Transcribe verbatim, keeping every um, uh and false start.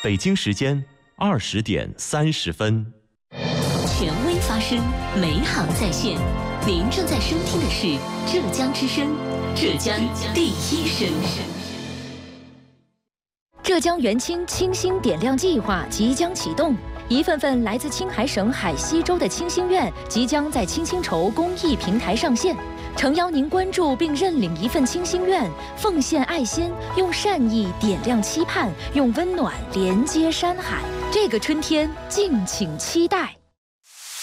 北京时间二十点三十分。 权威发声，美好在线。您正在收听的是浙江之声，浙江第一声。 浙江元清清星点亮计划即将启动，一份份来自青海省海西州的清心愿即将在清心筹公益平台上线。诚邀您关注并认领一份清心愿，奉献爱心，用善意点亮期盼，用温暖连接山海。这个春天，敬请期待。